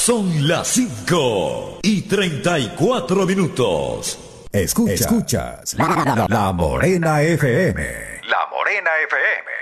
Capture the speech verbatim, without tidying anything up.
Son las cinco y treinta y cuatro minutos. Escucha, escuchas la, la, la Morena F M. La Morena F M.